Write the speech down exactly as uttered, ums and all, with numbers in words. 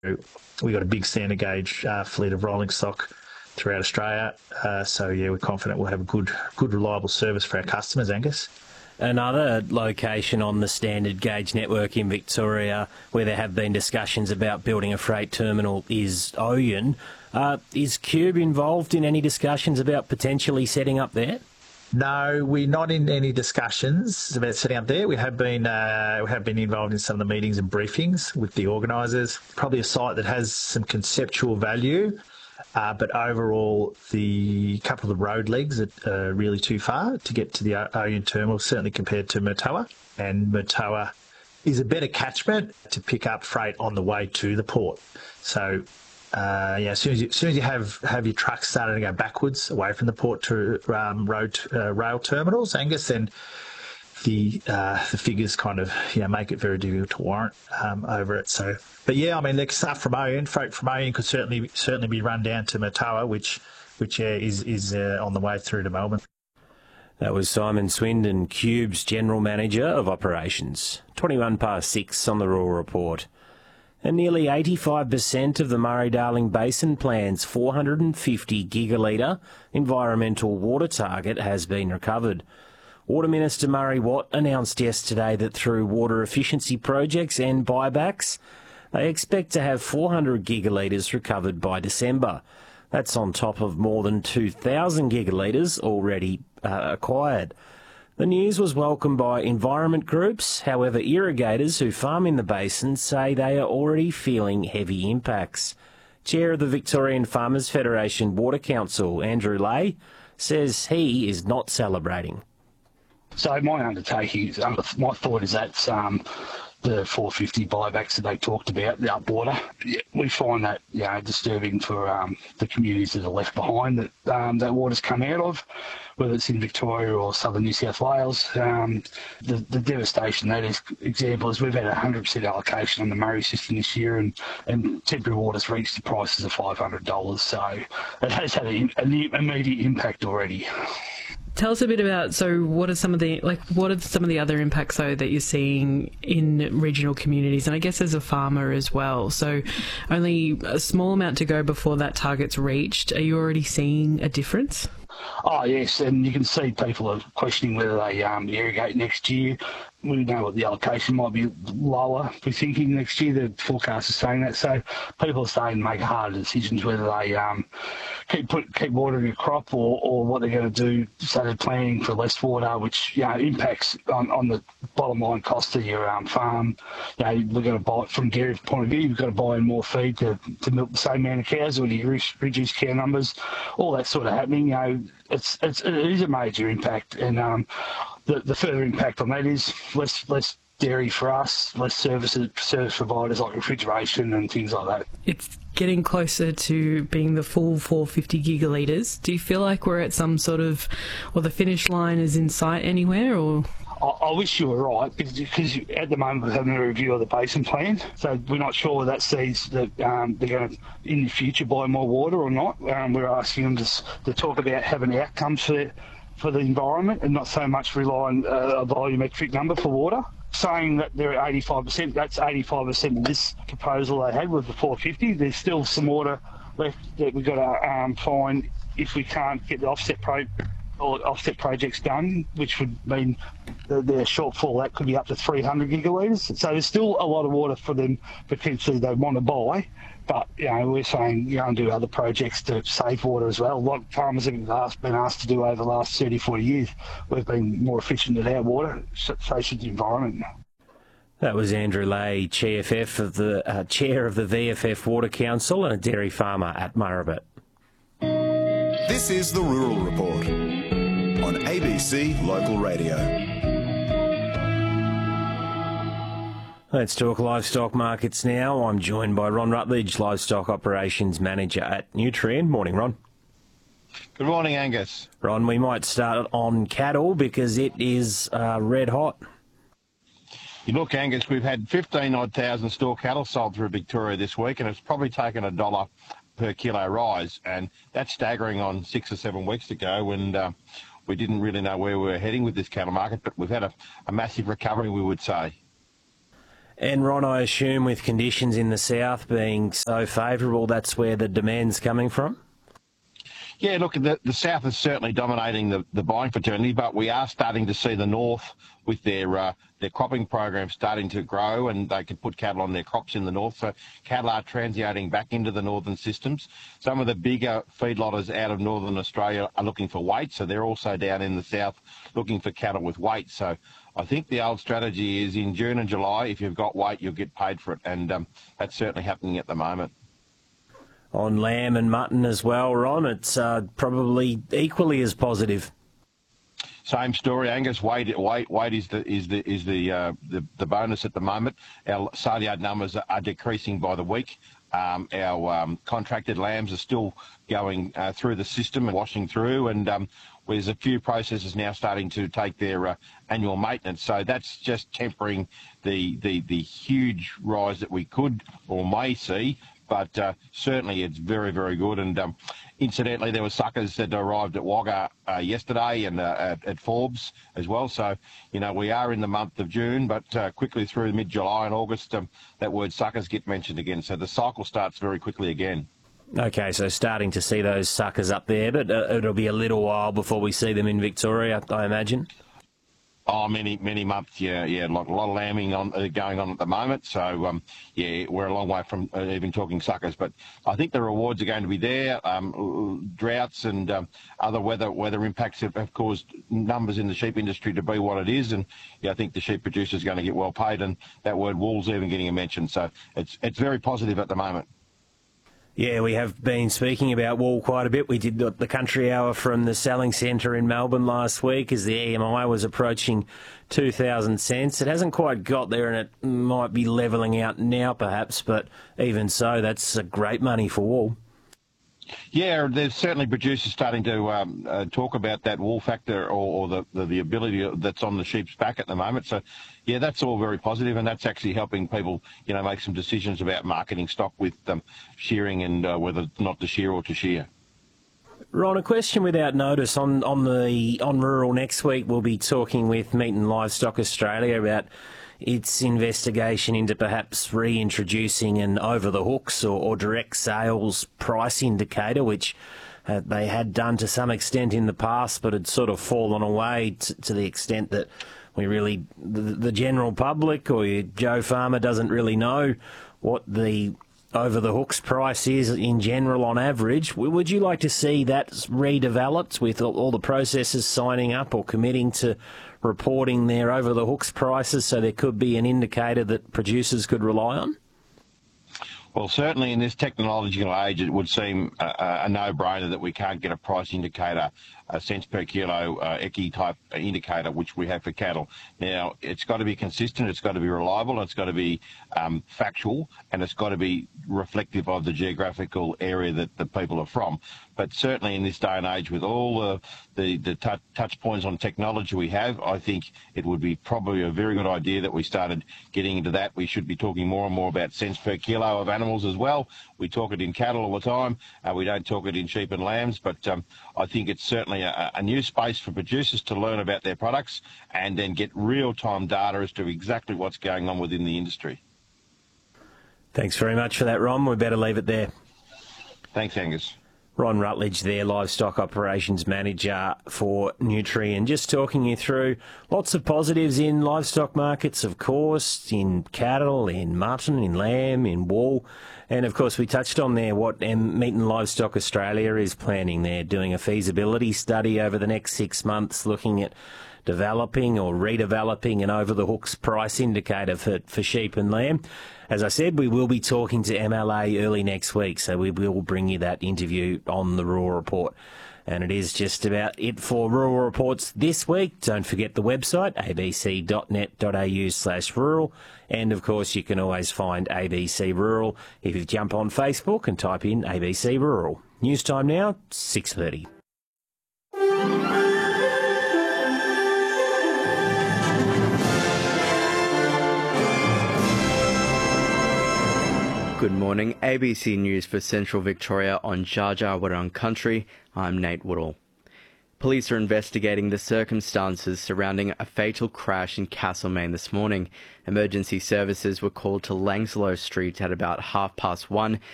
We've got a big standard gauge uh, fleet of rolling stock throughout Australia. Uh, so, yeah, we're confident we'll have a good, good, reliable service for our customers, Angus. Another location on the standard gauge network in Victoria where there have been discussions about building a freight terminal is Oyen. Uh, is Qube involved in any discussions about potentially setting up there? No, we're not in any discussions about setting up there. We have been uh, we have been involved in some of the meetings and briefings with the organisers. Probably a site that has some conceptual value, uh, but overall the couple of the road legs are uh, really too far to get to the Oyen terminal, certainly compared to Murtoa. And Murtoa is a better catchment to pick up freight on the way to the port. So, Uh, yeah, as soon as you, as soon as you have, have your trucks starting to go backwards away from the port to um, road uh, rail terminals, Angus, then the uh, the figures kind of you know make it very difficult to warrant um, over it. So, but yeah, I mean, like stuff from Oyen, freight from Oyen could certainly certainly be run down to Murtoa, which which uh, is is uh, on the way through to Melbourne. That was Simon Swindon, Qube's General Manager of Operations. twenty-one past six on the Rural Report. And nearly eighty-five percent of the Murray-Darling Basin Plan's four hundred fifty gigalitre environmental water target has been recovered. Water Minister Murray Watt announced yesterday that through water efficiency projects and buybacks, they expect to have four hundred gigalitres recovered by December. That's on top of more than two thousand gigalitres already uh, acquired. The news was welcomed by environment groups. However, irrigators who farm in the basin say they are already feeling heavy impacts. Chair of the Victorian Farmers Federation Water Council, Andrew Lay, says he is not celebrating. So my undertaking, is, my thought is that um, the four hundred fifty buybacks that they talked about, the upwater, we find that you know disturbing for um, the communities that are left behind that um, that water's come out of, whether it's in Victoria or southern New South Wales. Um, the, the devastation that is example is we've had a one hundred percent allocation on the Murray system this year, and, and temporary water's reached the prices of five hundred dollars. So it has had an immediate impact already. Tell us a bit about, so what are some of the, like, what are some of the other impacts, though, that you're seeing in regional communities? And I guess as a farmer as well. So only a small amount to go before that target's reached. Are you already seeing a difference? Oh, yes, and you can see people are questioning whether they um, irrigate next year. We know what the allocation might be lower. We're thinking next year, the forecast is saying that. So people are starting to make harder decisions whether they um, keep put, keep watering a crop or, or what they're going to do. So they're planning for less water, which you know impacts on, on the bottom line cost of your um, farm. You know, we're going to buy, from dairy point of view, you've got to buy in more feed to, to milk the same amount of cows, or do you reduce cow numbers? All that sort of happening. You know, it's, it's it is a major impact, and um, the the further impact on that is less less dairy for us, less services service providers like refrigeration and things like that. It's getting closer to being the full four hundred fifty gigalitres. Do you feel like we're at some sort of, or the finish line is in sight anywhere, or? I, I wish you were right, because, because at the moment we're having a review of the basin plan, so we're not sure whether that sees that um, they're going to, in the future, buy more water or not. Um, we're asking them to, to talk about having outcomes for, for the environment and not so much rely on uh, a volumetric number for water. Saying that they're at eighty-five percent, that's eighty-five percent of this proposal they had with the four hundred fifty. There's still some water left that we've got to um, find if we can't get the offset pro or offset projects done, which would mean the, the shortfall that could be up to three hundred gigalitres. So there's still a lot of water for them potentially they want to buy. But, you know, we're saying, you know, and do other projects to save water as well. Like farmers have been asked, been asked to do over the last thirty, forty years. We've been more efficient at our water, so should the environment. That was Andrew Lay, G F F of the uh, Chair of the V F F Water Council and a dairy farmer at Murrabit. This is the Rural Report on A B C Local Radio. Let's talk livestock markets now. I'm joined by Ron Rutledge, Livestock Operations Manager at Nutrien. Morning, Ron. Good morning, Angus. Ron, we might start on cattle because it is uh, red hot. You look, Angus, we've had fifteen odd thousand store cattle sold through Victoria this week, and it's probably taken a dollar per kilo rise, and that's staggering on six or seven weeks ago when uh, we didn't really know where we were heading with this cattle market, but we've had a, a massive recovery, we would say. And Ron, I assume with conditions in the south being so favourable, that's where the demand's coming from? Yeah, look, the, the south is certainly dominating the, the buying fraternity, but we are starting to see the north with their uh, their cropping program starting to grow, and they can put cattle on their crops in the north. So cattle are transiting back into the northern systems. Some of the bigger feedlotters out of northern Australia are looking for weight, so they're also down in the south looking for cattle with weight. So I think the old strategy is in June and July, if you've got weight, you'll get paid for it, and um, that's certainly happening at the moment. On lamb and mutton as well, Ron, it's uh, probably equally as positive. Same story, Angus. Weight, weight, weight is the is the is the uh, the, the bonus at the moment. Our sale yard numbers are decreasing by the week. Um, our um, contracted lambs are still going uh, through the system and washing through, and um, there's a few processors now starting to take their uh, annual maintenance. So that's just tempering the, the the huge rise that we could or may see. But uh, certainly it's very, very good. And um, incidentally, there were suckers that arrived at Wagga uh, yesterday and uh, at, at Forbes as well. So, you know, we are in the month of June, but uh, quickly through mid-July and August, um, that word suckers get mentioned again. So the cycle starts very quickly again. Okay, so starting to see those suckers up there, but uh, it'll be a little while before we see them in Victoria, I imagine. Oh, many, many months, yeah, yeah. Like a lot of lambing on uh, going on at the moment. So, um, yeah, we're a long way from uh, even talking suckers. But I think the rewards are going to be there. Um, droughts and um, other weather weather impacts have, have caused numbers in the sheep industry to be what it is. And yeah, I think the sheep producers are going to get well paid. And that word wool's even getting a mention. So it's it's very positive at the moment. Yeah, we have been speaking about wool quite a bit. We did the country hour from the selling centre in Melbourne last week as the E M I was approaching two thousand cents. It hasn't quite got there and it might be levelling out now perhaps, but even so, that's a great money for wool. Yeah, there's certainly producers starting to um, uh, talk about that wool factor or, or the, the, the ability that's on the sheep's back at the moment. So, yeah, that's all very positive, and that's actually helping people, you know, make some decisions about marketing stock with um, shearing and uh, whether not to shear or to shear. Ron, a question without notice. On on the on Rural next week, we'll be talking with Meat and Livestock Australia about its investigation into perhaps reintroducing an over-the-hooks or, or direct sales price indicator, which uh, they had done to some extent in the past, but had sort of fallen away t- to the extent that we really, the, the general public or your Joe Farmer doesn't really know what the over-the-hooks price is in general on average. Would you like to see that redeveloped with all, all the processors signing up or committing to reporting their over-the-hooks prices so there could be an indicator that producers could rely on? Well, certainly in this technological age, it would seem a, a no-brainer that we can't get a price indicator, a cents per kilo uh, E C I type indicator, which we have for cattle. Now, it's got to be consistent, it's got to be reliable, it's got to be um, factual, and it's got to be reflective of the geographical area that the people are from. But certainly in this day and age, with all the, the, the t- touch points on technology we have, I think it would be probably a very good idea that we started getting into that. We should be talking more and more about cents per kilo of animals as well. We talk it in cattle all the time. Uh, we don't talk it in sheep and lambs, but um, I think it's certainly a, a new space for producers to learn about their products and then get real-time data as to exactly what's going on within the industry. Thanks very much for that, Ron. We better leave it there. Thanks, Angus. Ron Rutledge there, Livestock Operations Manager for Nutrien, just talking you through lots of positives in livestock markets, of course, in cattle, in mutton, in lamb, in wool. And, of course, we touched on there what Meat and Livestock Australia is planning. They're doing a feasibility study over the next six months looking at developing or redeveloping an over-the-hooks price indicator for, for sheep and lamb. As I said, we will be talking to M L A early next week, so we will bring you that interview on the Rural Report. And it is just about it for Rural Reports this week. Don't forget the website, abc.net.au slash rural. And, of course, you can always find A B C Rural if you jump on Facebook and type in A B C Rural. News time now, six thirty. Good morning, A B C News for Central Victoria on Dja Dja Wurrung Country. I'm Nate Woodall. Police are investigating the circumstances surrounding a fatal crash in Castlemaine this morning. Emergency services were called to Langslow Street at about half past one